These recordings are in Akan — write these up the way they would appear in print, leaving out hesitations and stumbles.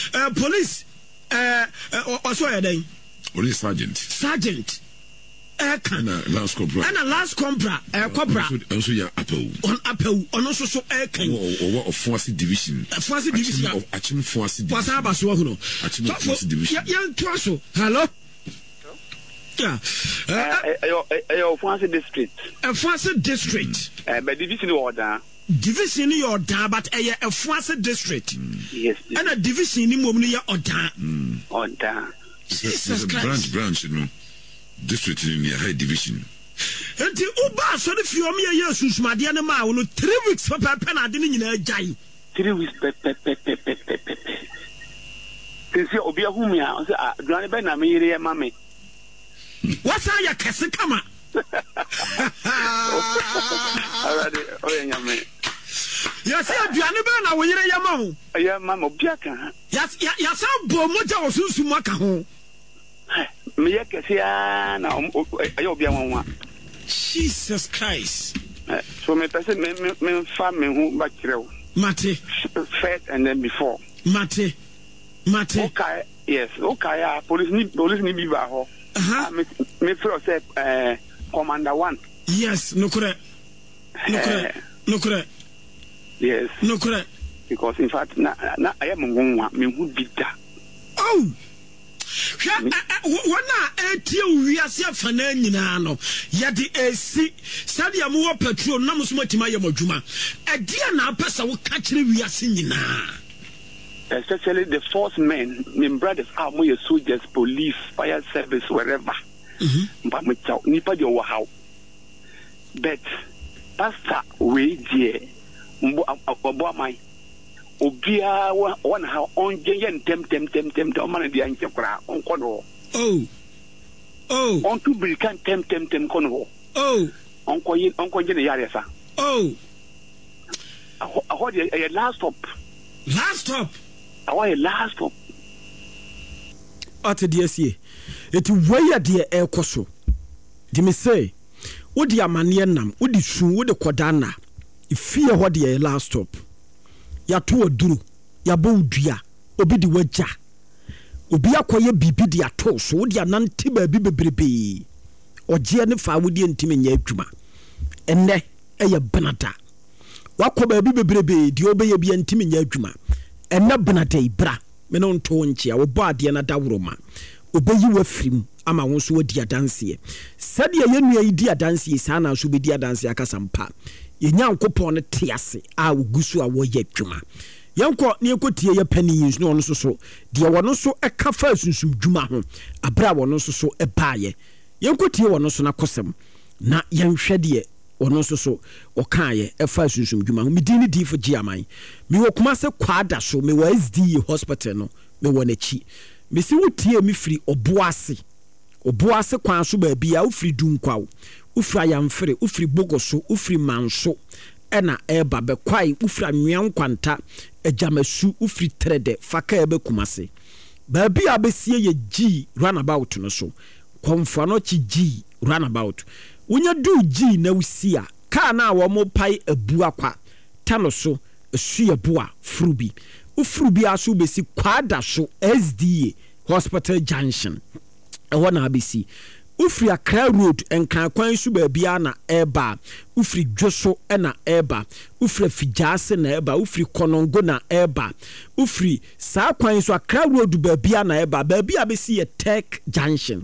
police also yɛdɛn police sergeant last compra corpora also ya apawu ono so kan of force division achim force division wasaba so hu no force division yan to so hello ayo force district but division order your down but a force district yes and a division ni mom no ya order Jesus Christ branch no district in the high division. Enti uba so the fiom ye susumade ne ma wo 3 weeks papa na ade ni nyina agyan 3 weeks pe Tinsi obi ahumia o se aduane be na me yire ye ma me wasa ya kese kama already oya nyame ya se aduane be na wo yire ye ma ho ya ma mo bia kan ya sa bo moja wo sunsumu aka ho me yekesia na ayo bia wanwa Jesus Christ so me person me fa me hu ba kirew mate first and then before mate okay yes okay police ni bi ba ho me feel say commander 1 yes no correct yes no correct because in fact na I am ngonwa me hu bida oh wana etie wiase afana nyina no yade esi sadia mo wo petrol na muso matima ye madwuma edia na apesa wo ka kire wiase nyina especially the force men my brothers are more soldiers police fire service wherever but me tell nipa de wo how but pastor we die mbo amai obia one how on yen tem o man dia nkekura onko no on to be can tem kono onko yen yare sa aho de last stop aho last stop ate de asie eti waya de ekoso di me say wodi amane nam wodi su wodi kodana ifie ho de last stop ya to aduru ya bo dua obi di waja obi akoye bibi di ato so wodi anante ba bi bebrebe oje ne fa wodi ntime nya adwuma enne eye benada wakọ ba bi bebrebe di obeye bi ntime nya adwuma enne benada ibra me no nto nche a wo bo ade na daworoma obeyi wafrim ama wo so wodi adanse sade ye nua yi di adanse sana so be di adanse akasampa yenya nkopon ne tease a ogusu a wo ye dwuma yanko ne ekotie ye panins no ono so de wono so eka fa sunsum dwuma ho abra wono so ebaaye yankotie wono so na kosem na yanhwe de wono so okaaye efa sunsum dwuma ho medini di fo giaman me wo kuma se kwada so me wa SD hospital no me wo nachi me si wotie me firi oboase kwan so ba bia wo firi dunkwawo ufra yamfre ufri bogoso ufri manso ena eba be kwai ufra nwan kwanta ejamasu ufri trede faka ebe kumase ba bia besie ye G runabout no so komfa no chi G runabout wonya du G na usia ka na wo mo pai abu akwa tano so esu aboa frubi ufrubi aso besi kwada so SDA hospital junction ewo na abesi ufri Accra road enkan kwan su ba bia na eba ufri dwoso na eba ufri fijase na eba ufri konongo na eba ufri sa kwan su Accra road ba bia na eba ba bia besi ye Tech junction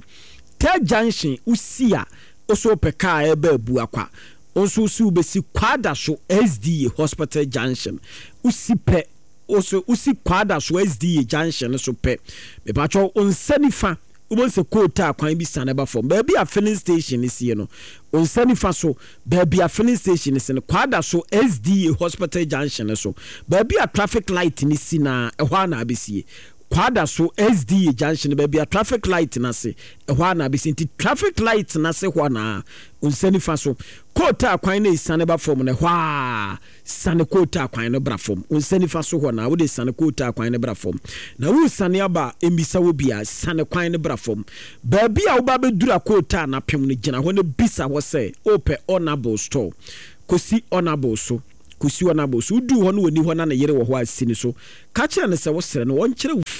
usia oso peka eba abu akwa onso su besi kwada so SDA hospital junction usipe oso usi kwada so SDA junction so pe me ba cho onsanifa ubonse kota kwan bi saneba form ba bia filling station is here no onsanifa so ba bia filling station is no kwada so SDA hospital junction so ba bia traffic light ni sina ehwa na abesie kwada so SDA junction ba bia traffic light na se ehwa na abesie nti traffic light na se hwa na onsanifa so kota kwan na saneba form na hwa sane kota kwan no bra form onsanifa so hwa na wo de sane kota kwan no bra form na wo sane aba embisa wo bia sane kwan no bra form ba bia wo ba bedura kota na pem no gina ho ne bisa wo se ope honorable store kosi honorable so udu ho no woni ho na yere wo ho asini so ka kire ne se wo sere no won kire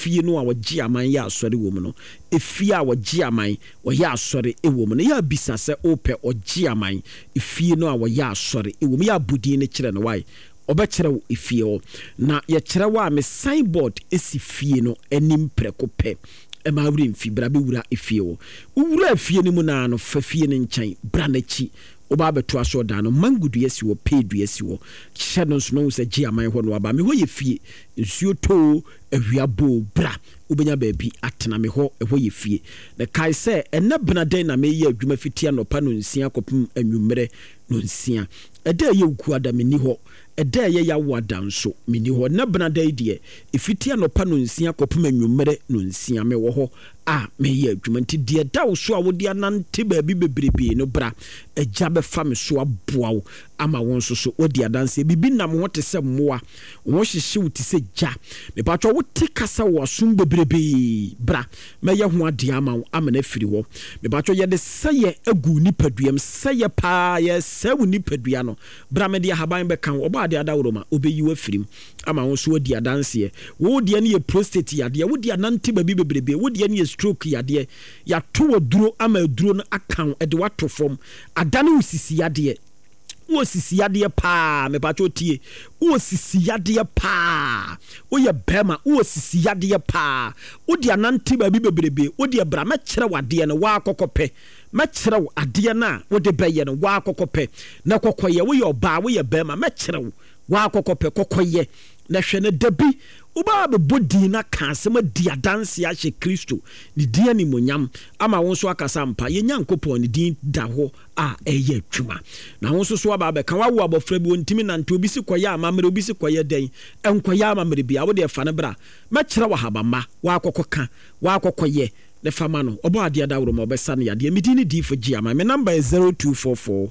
efie no a wɔgye aman yɛ asɔre wɔ mu no efie a wɔgye aman wɔyɛ asɔre wɔ mu no yɛ abisa sɛ opɛ ɔgye aman efie no a wɔyɛ asɔre wɔ mu yɛ abudin ne kyerɛ no wae ɔbɛkyerɛ wo efie hɔ na yɛkyerɛ wo a me signboard esi fie no anim prɛko pɛ ɛma wura mfi bra bɛwura efie hɔ wura efie no mu na no fa fie no nkyɛn bra n'akyi oba beto aso da no mangudu yesi wo pedu yesi wo hyɛ no nso no sɛ gye aman hɔ no aba me hɔ yɛ fie nsuo to awia bo bra wobɛnya baabi atena me hɔ ɛhɔ yɛ fie na kae sɛ ɛnɛ benadan na meyɛ adwuma fitia nɔpa no nsia kɔpem anwummerɛ no nsia ɛda yɛ wuku ada menni hɔ ɛda yɛ yawo ada nso menni hɔ na benadan deɛ ɛfitia nɔpa no nsia kɔpem anwummerɛ no nsia me wɔ hɔ a meyɛ adwuma nti deɛ da wo so a wode anante baabi bebrebe no bra agya bɛfa me so aboa wo ama wɔn nso so wodi adanse bibi nam ho te sɛ mmoa wɔn hyehye wo te sɛ gya mepatwa wo te kasa wɔ asom bebrebe bra mɛyɛ ho ade ama wo ama na firi hɔ mepatwa yɛde sɛyɛ agu nipaduam sɛyɛ paa yɛ sɛ wo nipadua no bra mɛde ahaban bɛka wo ɔba ade adaworo ma obɛyi wo afirim ama wo nso wodi adanse wo deɛ ne yɛ prostate yadeɛ wo deɛ anante baabi bebrebe wo deɛ ne yɛ stroke yadeɛ yɛato wɔ duro ama aduro no aka wo ɛde wato fam adane wo sisi yadeɛ wo sisi yadeɛ paa mepacho tie wo sisi yadeɛ paa wo yɛ bɛma wo sisi yadeɛ paa wo di anante baabi bebrebe wo di bra mɛkyerɛ wadeɛ no wa akɔkɔpɛ mɛkyerɛ wo adeɛ no wo de bɛyɛ no wa akɔkɔpɛ na kɔkɔyɛ wo yɛ ɔbaa wo yɛ bɛma mɛkyerɛ wo wa akɔkɔpɛ kɔkɔyɛ na hwɛ no dabi woba bɛbɔ din na ka asɛm adi adanse ahyɛ kristo ne din animonyam ama wo nso akasa mpa yɛnya nkopɔn ne din da hɔ a ɛyɛ adwuma na wo nso so aba bɛka wawo abɔfra bi wɔntimi nante obi si kɔyɛ amammerɛ obi si kɔyɛ dɛn ɛnkɔyɛ amammerɛ bi a wode ɛfa no bra mɛkyerɛ wɔ habamma waakɔkɔka waakɔkɔyɛ ne fama no ɔbɔ adeɛ da woro ma ɔbɛsa no yadeɛ medi ne di fo gye ama me number is 0244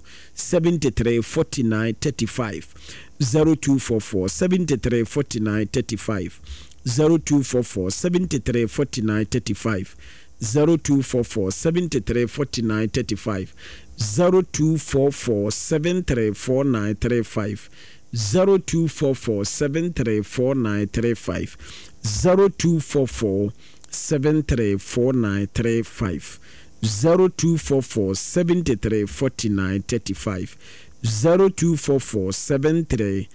73 49 35 0244 73 49 35 0244 73 49 35 0244 73 49 35 0244 73 49 35 0244 73 49 35 0244 734935 0244 73 49 35 0244 73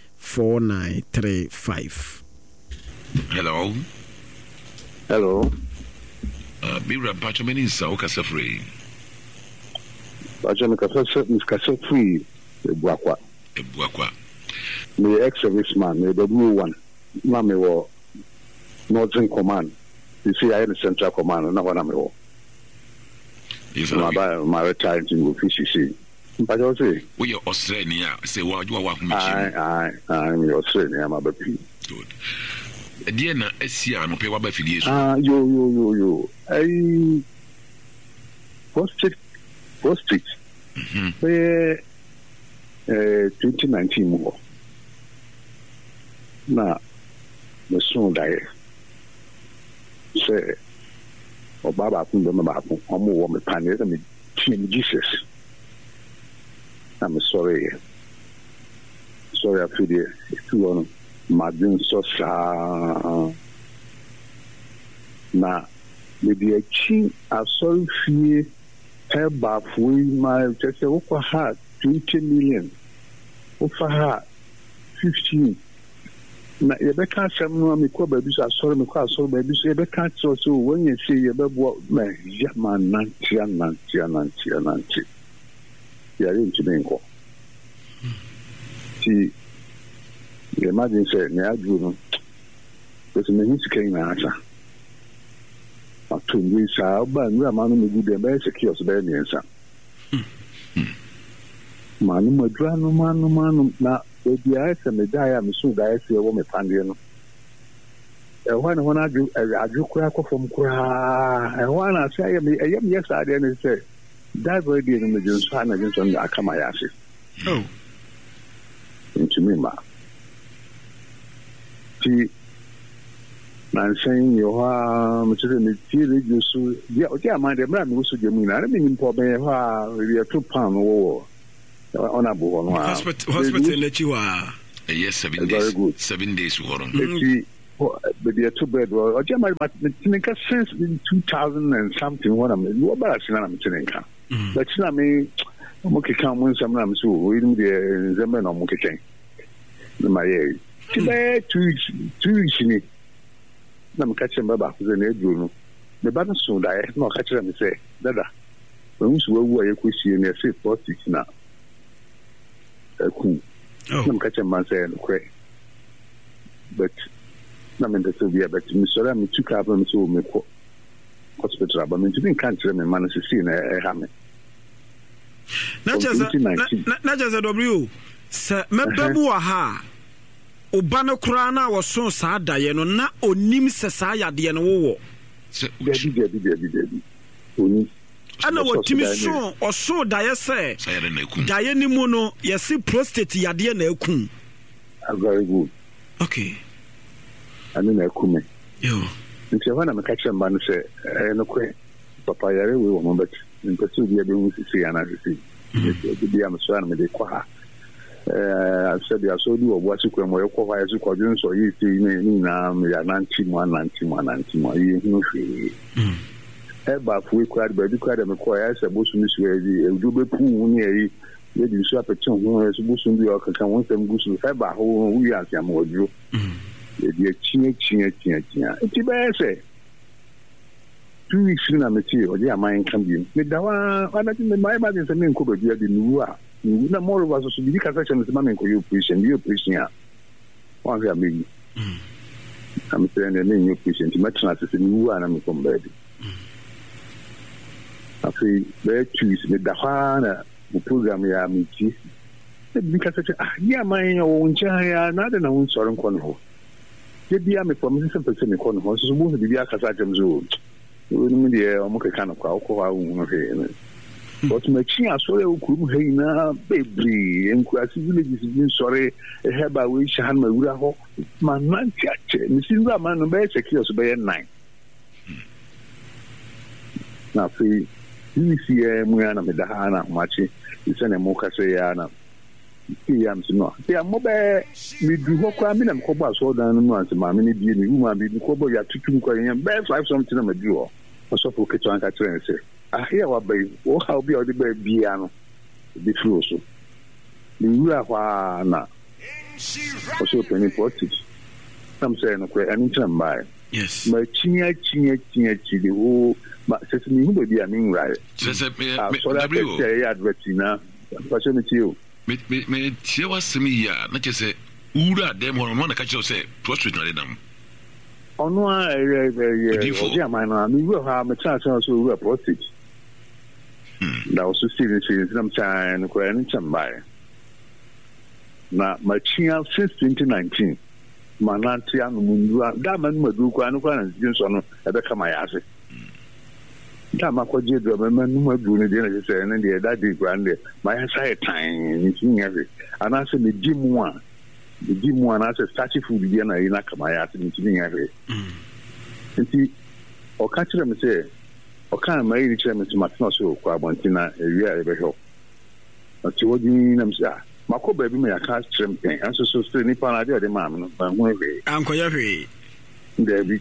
4935. Hello. Hello. Bira Pacho Menisa Okasa Free. Pacho Mikasa Free, Ebuakwa. Ebuakwa. Me ex-serviceman, me W1. Mame wo Northern Command. You see, I am the Central Command, not one of me. Yes, my retired in OPCC. But I say, we are Australia. Say, what you are walking. I'm Australia. I'm a baby. Good. Diana, Esia, no pay what by Filius. Yo. I post it. 2019 more. Now, the soon die. Say, or Baba Kundam, I'm more me panic. I mean, Team Jesus. I'm sorry. I feel it. If you want my dream so sad. Now, maybe a chin, I saw fear. Help back with my just over heart 20 million. Over heart 15. Na yɛbɛka asɛm no a mekɔ baabi so asɔre mekɔ asɔre baabi so yɛbɛka kyerɛ so when you say yɛbɛboa ma yɛma nante yɛayɛ ntumi nkɔ nti yɛmagye sɛ ne aduro no bɛsɛ mahu sika nyinaa sa atombi saa woba nwura ma no megu dɛ bɛyɛ sɛ kios bɛyɛ mmiɛnsa ma no madura no na ebi ayɛ sɛ megyaeɛ a meso daeɛ sɛ ɛwɔ me pandeɛ no ɛhɔ ne hɔ no adwo koraa kɔ fam koraa ɛhɔ na ase ɛyɛ meyɛ saa deɛ ne sɛ diver deɛ no megye nso a nagye nso no aka ma yɛ ase ntumi ma nti nansɛn yɛ hɔ a mekyɛ sɛ metie radio so ɔgye ama deɛ mmerɛ a mewo so gya mu nyinaa ne menyim pɔ bɛyɛ hɔ a yɛto pan no wɔwɔ honorable hospital n'akyi hɔ a yes 7 days 7 days hɔ no but the two bed or German since 2000 and something when I'm about to but I mean okay come when some so we the Zaman or Moke my age 2 weeks in it I'm catching Baba who's an Edruno the button soon I no catch them say Dada when we were you could see in a safe politics now cool I'm catching man saying okay but na me de so bia but me so that me took up me so me hospital but me didn't can't me man se see na ha me na just w se me babu wa ha oba no kura na wo so saa daye no na onim se saa yade no wo debi oni ana wotimi so oso daye se daye ni mu no yesi prostate yade na akun. Very good. Okay. I mean, I come. Yo. If you want to catch a man, say, no, Papa, I will, but in pursuit, you are going to see another thing. The Amazon, the Qua. I said, I saw you what you can wear, as you call you, so you see me now, we are 91. You know, but we cried, but you cried and acquire a bush in this way, do be poor near you. You shop a chunk, who is bushing the York, and want them goose to have a whole we are some more you. The chin. It's a say 2 weeks in a material, yeah, mine can be. With the one, I think my body is a man could be the new. No more of us to be concession as mammy for you, preaching, you preaching. One here, me. I'm saying the name you preaching to much as a new one, I'm from bed. I feel very choose with the Hana. Program ya miti because yeah my own chaya na na un soron kono je bia me from some person kono so so bo bia kasa jam zo we dey o mo ke kan kwa ko wa un he but me chi asore okuru he na bebre enku asi villages bin sore e heba we shahan ma wura ho man na chache mi sinza man no be secure so be 9 na fi ni si mu ya na me da hana machi isene mo kase ya na yam no ya mo be mi du ho kwa mi na ko ba so dan no anse ma mi ni bi ni uma bi ko bo ya tutu ko yan be 5 something na ma du ho so for ke twan ka tren se here wa be o ha obi o de be bia no bi flu so ni wura kwa na o so penny politics sam say no ko ani tram bai yes ma chinya de o ma se ni hu be bia min right se so that say advertina fashion it you me tie wasemi ya na che se wura dem ho no na ka che se prostrate na dem ono a o dia man na mi wura ha me chance so wura prostrate na o so serious nam chan ko ani chambai na ma chia since 2019 mananti anu mundu da man madu ko anu ko na jinso no e be kama ya ase da ma ko je do man nu madu ne de na se ne de da di grande ma ya sai tan ni tinya be ana se me di mu na se start food bi na ina kama ya ase ni tinya be nti o ka kire me se o ka ma yi kire me se matno so ko abontina e wi a e be ho ati wodi na me se mako baby me aka trempen anso so still ni pa na de ma no ba hu e anko ya hwe Debbie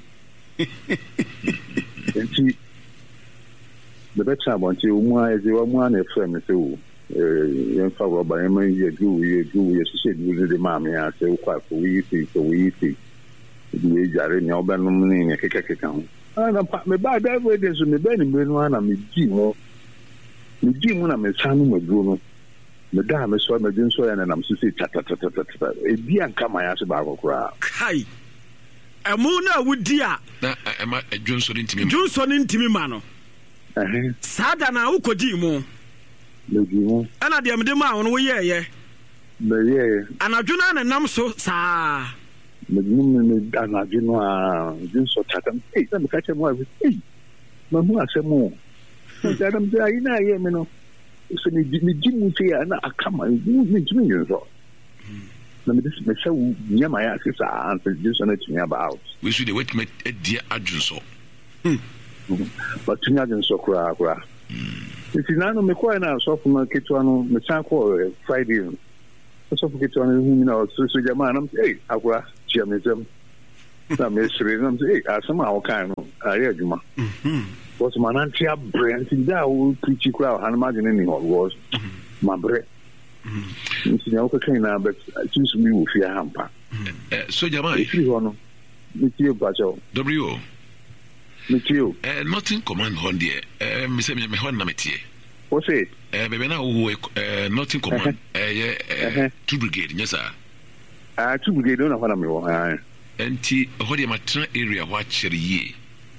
enti the better about you more as you want a friend so in favor by you do said you the mommy I say quite for we see the jare ni oba no ni keke kan ana pa me ba da we de so me ba ni me no ana me di mo na me sanu maduro no me da me so me din so ya na nam so say tata e bi anka ma ya se ba kokora kai amu na wudi a na ema Johnson ntimi ma no sada na ukodi mu legimu ana de amde ma won wo ye be ye anadwuna na nam so saa legimu me anadwuna a jinso tata na me ka che mo ma mu asemu da dam da ina ye me no so ni jimu se ya na akama ni jimu so na me dis me sha nyama ya se saa an jinso na tunya ba out we should wait me dia adwunso but tunya jinso kura if na no me ko na so fu na ketwa no me san ko Friday so fu ketwa no hu na so jama na hey akura chia me zam na me sure na say asema a wokan no aye adwuma was manantia brand that will preach crowd and imagine ni was my bread nti na wokan na but choose me wo fia hampa so jamai if you know Mitio Bajo. W. Mitio. Nothing command on there. Miss me hon na metie. What's it? Baby now who nothing command. 2 brigade, yes sir. 2 brigade don't know what I'm doing. Enti hodi matran area wa chere ye.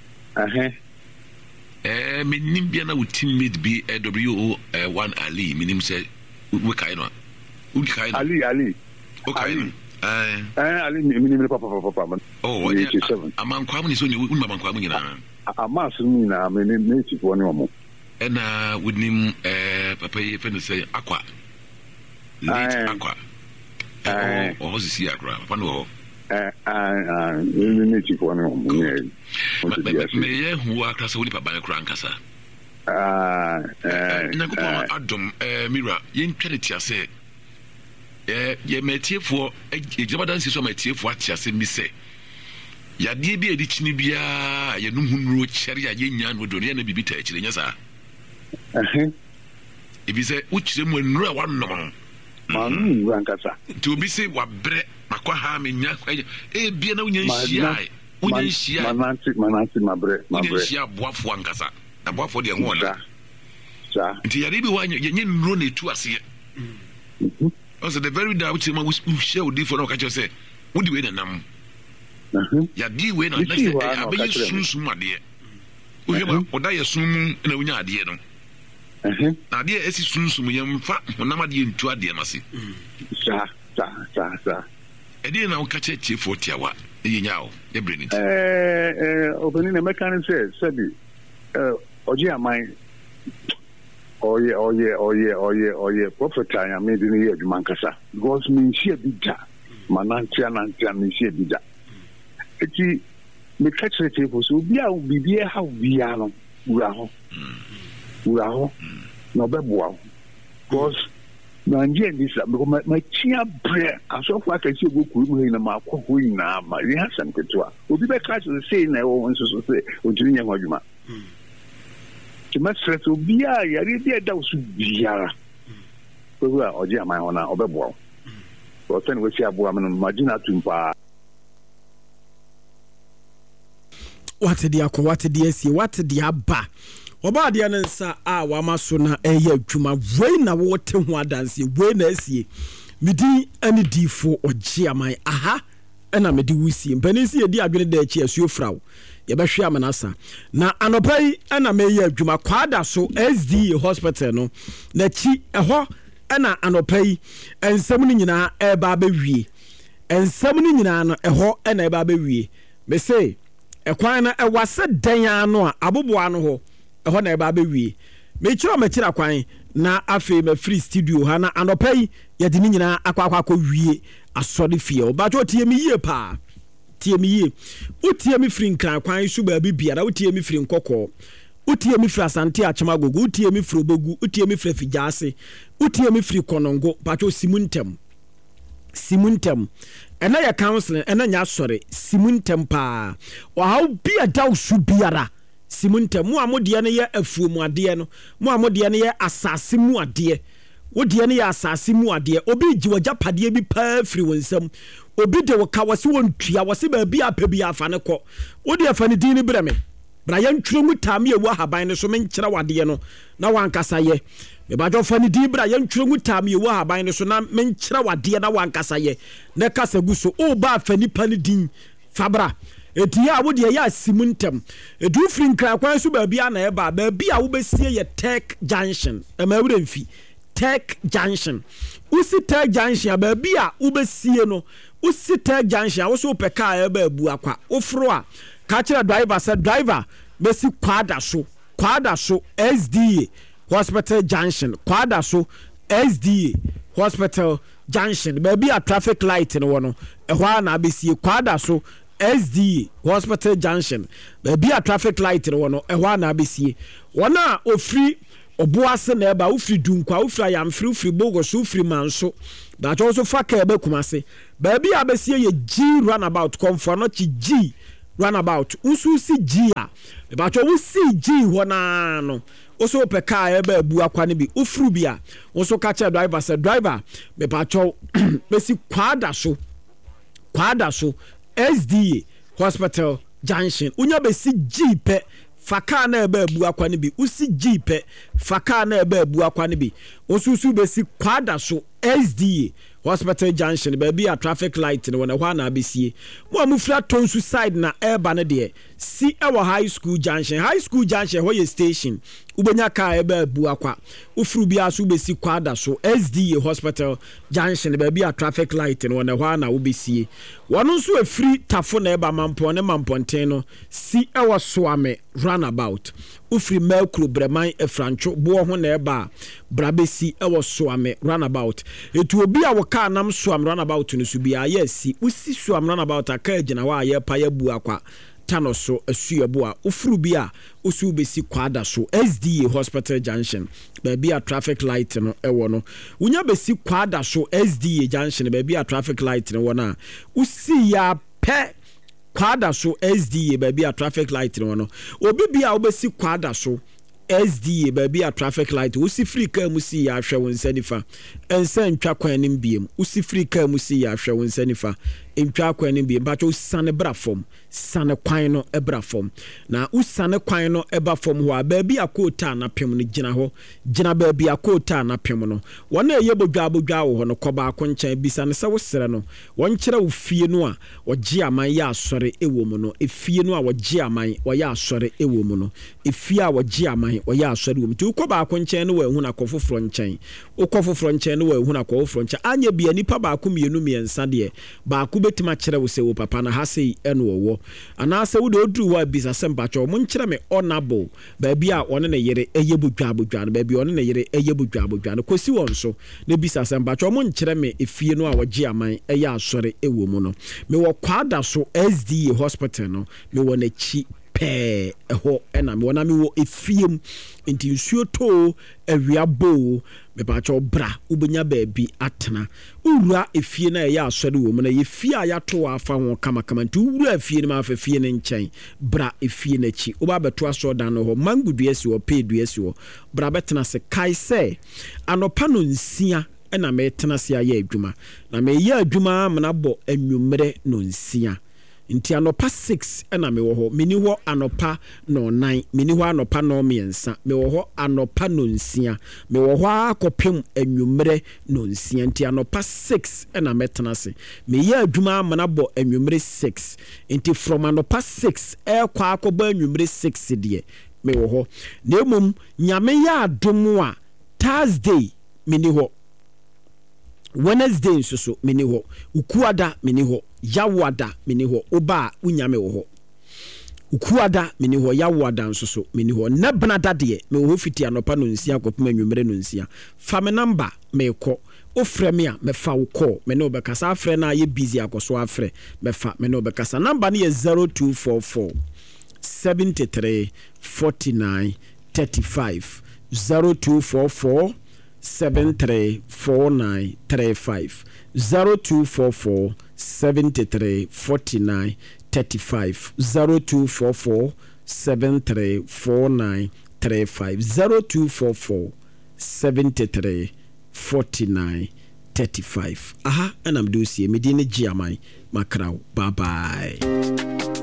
Me nimbia na teammate be WO1 Ali minim say we kai no. We kai no. Ali. Okay. Ali minimum papa man. Oh, yeah. Among Kwamini, so you wouldn't have Kwamina. A mass mina, my native one more. And with him, Papa, if say Aqua. Aqua. Or was he Aqua? One more. Native one more. May who are class only by a crankasa. Adam, Mira, yin penalty, I say. Ye metie for Jabadan so metie for atiase mi se ya die bi edi chini bia ye num hunro chere ya nya no do ne na bibi ta chire nya sa ibi se uchire mu nru a wannom manu rankasa to bi se wa bre makwa ha me nya bia na unya nhia mananti mabre nhia boafo ankasa na boafo de ho na sa nti ya bi wa ye nye nru na etu ase also the very day which we share with different occasions say what do we nam ya di we na next abaye sunsun ade o hema oda ye sunmu na unya ade no na ade esi sunsun ye mfa honam ade ntu ade no se sa ede na uka cheche 40 awa ye nya o ye bring it obeni na mechanic said oji amai Oye, prophet I am made in the Mancasa. Because me she bidja. Manantia me she bidja. Eti me catch the table so be how we are no. Uraho. No beboa. Because Nanje this because my tia prayer as of like I see go ku na ma ko na ma ri hasam ketua. Obi be catch the say na wo nso so say odiri nya hwadwuma. To my stress will be a idea that was Biara. So, or Jam, I honor Obebo. Or then we see a woman, Magina Tumpa. What the Aqua, what the SC, what the Abba. Oba the answer, Wamasona, Juma, when a water one dance, when I see Midi any D4 or Giamai, aha, and I'm a Dusi, and Penisi, a dear good cheers, your frau. Yabashia manasa na anopai ana meye adwuma kwada so SD hospital no na chi eho ana anopai ensam ni nyina eba bewie ensam ni nyina no eho ana eba bewie me say ekwan na ewase dan ano a aboboa no ho eho na eba bewie me kira kwan na afi me free studio ha na anopai yedi ni nyina akwa wie asori fie obajo tie mi yie pa tie mi ye utie mi firi nkran kwan su ba bi biara utie mi firi nkokko utie mi firi asante achamagogo utie mi firi obogu utie mi firi fijase utie mi firi konongo pacho simuntem ena ya counseling ena nya sore simuntem pa wa how bia daw su biara simuntem mu amode ne ye afuomu ade no mu amode ne ye asase mu ade wodi ne ye asase mu ade obi giwaja pade bi pa firi wonsam obi de woka wase wontua wase ba bi apabi afa ne kɔ wodi afa ne din ne breme bra yan twuru mu tame ewu haban ne so men kyera wade no na wankasa ye me ba jo fa ne din bra yan twuru mu tame ewu haban ne so na men kyera wade na wankasa ye na kasa gu so o ba afa nipa ne din fabra eti ya wodi ya simuntem edu firi nkra kwan so ba bi ana e ba bi a wo besie ye Tech Junction e ma wure mfi Tech Junction usi Tech Junction ba bi a wo besie no usi Tech Junction wo so peka e ba bu akwa ofro a ka kira driver say driver besi kwada so SDA Hospital Junction kwada so SDA Hospital Junction ba bi a traffic light no no e hwa na besie kwada so SDA Hospital Junction be a traffic light no no e hwa na besie wona ofri oboase na eba ofri dunkwa ofri ayamfri ofri bogo so ofri manso da cho so fa ka ebe kumase baabi a besie ye G runabout komfo no chi G runabout usu si G a me ba cho usi G ho na no oso pe car e ba bu akwa ne bi ufuru bi a oso ka che driver say driver me ba cho besi kwada so SDA hospital junction unya besi G pe faka na ebe abu akwa ne bi usi G pe faka na ebe abu akwa ne bi osusu besi kwada so SDA hospital junction baby a traffic light no na hwa na abesie mo amufra tonsu side na eba ne de si ewo high school junction ho ye station ubenya ka ebe abu akwa ufuru bia so besi kwada so SDA hospital junction baby a traffic light no na hwa na obesie wono nso afiri tafo na eba mampo ne mamponten no si ewo soame runabout ufiri melkro breman efrancho bo ho na eba brabesi ewo soame runabout etu obi a woka nam soam runabout no so bia yes usi soam runabout aka agina wa ye pa ya bu akwa tano so asuabo a ufuru bia usu besi kwada so SDA hospital junction baby a traffic light no ewo no unya besi kwada so SDA junction baby a traffic light no wona usi ya pe kwada so SDA baby a traffic light no obi bia obesi kwada so SDA baby a traffic light usi free car musi ya hwe won sanifa ensa ntwa kwan nim biem usi free car musi ya hwe won sanifa ntwa kwan nim biem bacho sane bra fom sane kwan no ebra fom na usane kwan no eba fom ho a baby akota na pem no gina ho gina baby akota na pem no wona eye bodwa wo ho no koba akonchan bisa ne se wo sere no won kire wo fie no a ogie aman ya asore ewo mu no efie no a wogie aman wo ya asore ewo mu no efie a wogie aman wo ya asore wo mu ti ukoba akonchan no wo hu na kofoforo nchen ukofoforo nchen no wo hu na kofoforo nchen anya bia nipa ba ko mienu miensa de ba ko betima kire wo se wo papa na hase eno wo anase wo de odru wa bisa sempacho mo nkire me honorable baby a one ne yere eyebodwa no baby one ne yere eyebodwa no kosi won so ne bisa sempacho mo nkire me efie no a wogie aman eya asore ewo mu no me wo kwada so SDA hospital no me wo na chi pe eho ena me wona me wo efiem nti nsuo to awiabo me ba cho bra ubenya baabi atena ura efie na ya asore wo mu na ye fie a ya to afa ho kama nti ura efie ma afa fie ne nchen bra efie na chi oba beto aso dan no ho mangudu esi wo pedu esi wo bra betena se kai se anopa no nsia ena me tena se aye adwuma na me ye adwuma amna bo anwumre no nsia nti anopa 6 ena me wo ho mini ho anopa no 9 mini ho anopa no miensa me wo ho anopa no nsia me wo ho akopem anwumre no nsia nti anopa 6 ena metena se me ye adwuma amana bo anwumre 6 nti from anopa 6 kwa akoba anwumre 6 de me wo ho na emom nyame ya adomo a Thursday mini ho Wednesday nso mini ho ukuada mini ho yawada mini ho oba unyame wo ho ukuada mini ho yawada nso mini ho nebna dade me ho fiti anopa no nsia kopem anwumre no nsia fa me number me ko ofre me a me fa wo call me no be kasa afre na ye busy akoso afre me fa me no be kasa number ne 0244 73 49 35 0244 734935 0244 73 49 35 0244 73 49 35 0244 73 49 35 aha and I'm do see me dine giamai makrao bye bye.